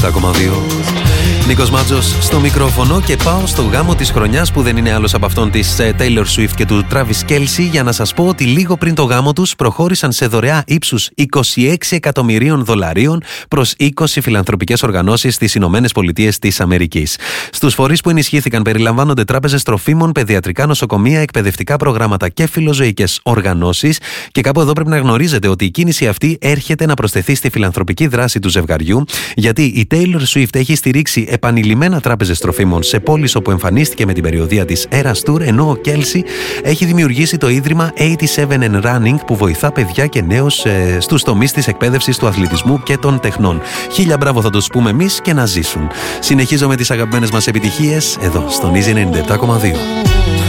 7,2. Νίκος Μάτζος στο μικρόφωνο και πάω στο γάμο της χρονιάς που δεν είναι άλλος από αυτόν της Taylor Swift και του Travis Kelce για να σας πω ότι λίγο πριν το γάμο τους προχώρησαν σε δωρεά ύψους $26 εκατομμυρίων προς 20 φιλανθρωπικές οργανώσεις στις Ηνωμένες Πολιτείες της Αμερικής. Στους φορείς που ενισχύθηκαν περιλαμβάνονται τράπεζες τροφίμων, παιδιατρικά νοσοκομεία, εκπαιδευτικά προγράμματα και φιλοζωικές οργανώσεις και κάπου εδώ πρέπει να γνωρίζετε ότι η κίνηση αυτή έρχεται να προσθεθεί στη φιλανθρωπική δράση του ζευγαριού, γιατί η Taylor Swift έχει στηρίξει επανειλημμένα τράπεζες τροφίμων σε πόλεις όπου εμφανίστηκε με την περιοδεία της Eras Tour, ενώ ο Kelce έχει δημιουργήσει το ίδρυμα 87 and Running που βοηθά παιδιά και νέους στους τομείς της εκπαίδευσης, του αθλητισμού και των τεχνών. Χίλια μπράβο θα τους πούμε εμείς και να ζήσουν. Συνεχίζω με τις αγαπημένες μας επιτυχίες εδώ στον Easy 97,2.